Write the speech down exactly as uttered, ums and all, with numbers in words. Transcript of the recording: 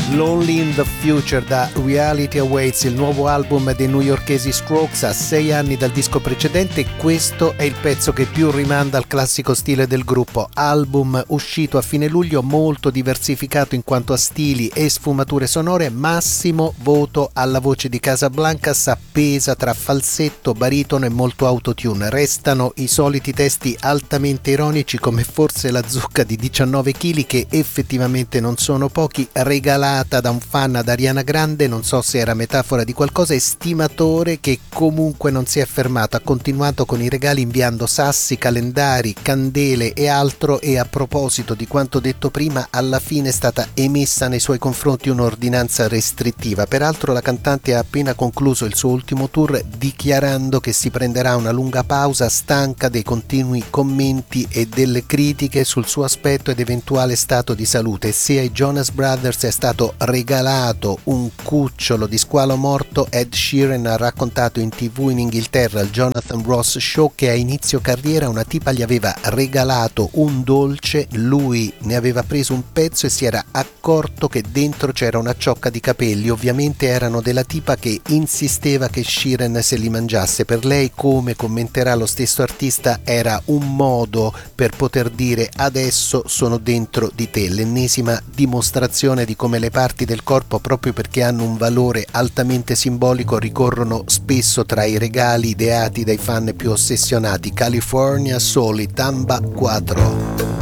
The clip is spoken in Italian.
Lonely in the Future da Reality Awaits, il nuovo album dei newyorkesi Strokes a sei anni dal disco precedente. Questo è il pezzo che più rimanda al classico stile del gruppo. Album uscito a fine luglio, molto diversificato in quanto a stili e sfumature sonore. Massimo voto alla voce di Casablancas, appesa tra falsetto, baritono e molto autotune. Restano i soliti testi altamente ironici, come forse la zucca di diciannove chili, che effettivamente non sono pochi, regalati da un fan ad Ariana Grande, non so se era metafora di qualcosa, estimatore che comunque non si è fermato, ha continuato con i regali inviando sassi, calendari, candele e altro. E a proposito di quanto detto prima, alla fine è stata emessa nei suoi confronti un'ordinanza restrittiva. Peraltro la cantante ha appena concluso il suo ultimo tour, dichiarando che si prenderà una lunga pausa, stanca dei continui commenti e delle critiche sul suo aspetto ed eventuale stato di salute. Se ai Jonas Brothers è stato regalato un cucciolo di squalo morto, Ed Sheeran ha raccontato in tv in Inghilterra al Jonathan Ross Show che a inizio carriera una tipa gli aveva regalato un dolce, lui ne aveva preso un pezzo e si era accorto che dentro c'era una ciocca di capelli. Ovviamente erano della tipa che insisteva che Sheeran se li mangiasse. Per lei, come commenterà lo stesso artista, era un modo per poter dire adesso sono dentro di te, l'ennesima dimostrazione di come le parti del corpo, proprio perché hanno un valore altamente simbolico, ricorrono spesso tra i regali ideati dai fan più ossessionati. California Soul, Tamba quattro.